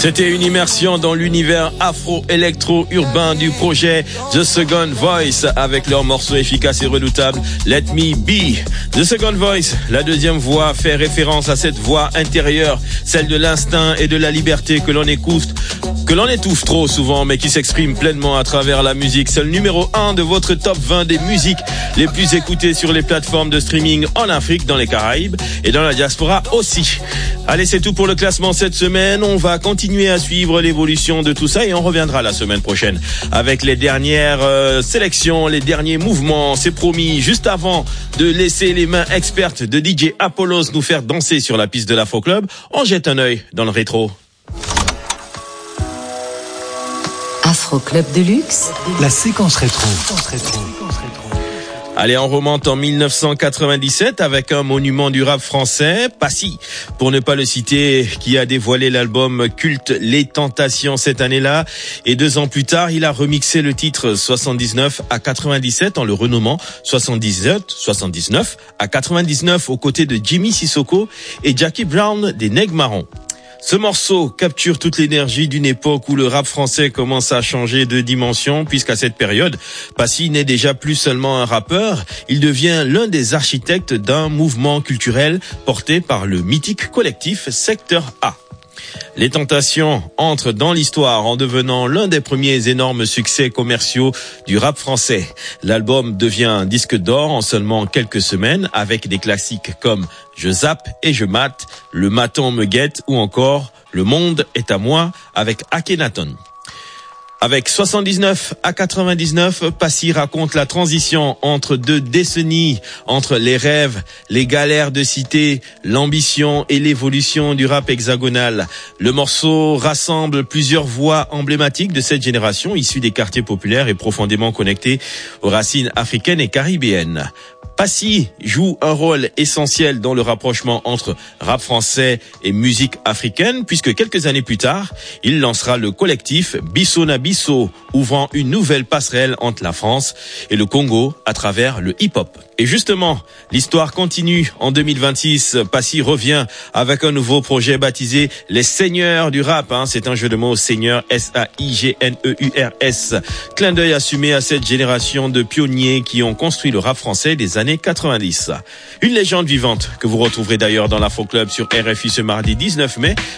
C'était une immersion dans l'univers afro-électro-urbain du projet The Second Voice avec leur morceau efficace et redoutable Let Me Be. The Second Voice, la deuxième voix, fait référence à cette voix intérieure, celle de l'instinct et de la liberté que l'on étouffe trop souvent, mais qui s'exprime pleinement à travers la musique. C'est le numéro 1 de votre top 20 des musiques les plus écoutées sur les plateformes de streaming en Afrique, dans les Caraïbes et dans la diaspora aussi. Allez, c'est tout pour le classement cette semaine. On va continuer à suivre l'évolution de tout ça et on reviendra la semaine prochaine avec les dernières sélections, les derniers mouvements. C'est promis, juste avant de laisser les mains expertes de DJ Apollos nous faire danser sur la piste de l'Afro Club, on jette un œil dans le rétro. Afro Club de luxe, la séquence rétro. Allez, on remonte en 1997 avec un monument du rap français, Passy, pour ne pas le citer, qui a dévoilé l'album culte Les Tentations cette année-là. Et 2 ans plus tard, il a remixé le titre 79 à 97 en le renommant 79 à 99 aux côtés de Jimmy Sissoko et Jackie Brown des Nègres Marrons. Ce morceau capture toute l'énergie d'une époque où le rap français commence à changer de dimension, puisqu'à cette période, Passy n'est déjà plus seulement un rappeur, il devient l'un des architectes d'un mouvement culturel porté par le mythique collectif Secteur A. Les Tentations entrent dans l'histoire en devenant l'un des premiers énormes succès commerciaux du rap français. L'album devient un disque d'or en seulement quelques semaines avec des classiques comme Je zappe et je mate, Le maton me guette ou encore Le monde est à moi avec Akhenaton. Avec 79 à 99, Passy raconte la transition entre 2 décennies, entre les rêves, les galères de cité, l'ambition et l'évolution du rap hexagonal. Le morceau rassemble plusieurs voix emblématiques de cette génération, issues des quartiers populaires et profondément connectées aux racines africaines et caribéennes. Passy joue un rôle essentiel dans le rapprochement entre rap français et musique africaine, puisque quelques années plus tard, il lancera le collectif Bisso na Bisso, ouvrant une nouvelle passerelle entre la France et le Congo à travers le hip-hop. Et justement, l'histoire continue. En 2026, Passy revient avec un nouveau projet baptisé Les Seigneurs du Rap. C'est un jeu de mots, Seigneur, S-A-I-G-N-E-U-R-S. Clin d'œil assumé à cette génération de pionniers qui ont construit le rap français des années 90. Une légende vivante que vous retrouverez d'ailleurs dans l'Afro Club sur RFI ce mardi 19 mai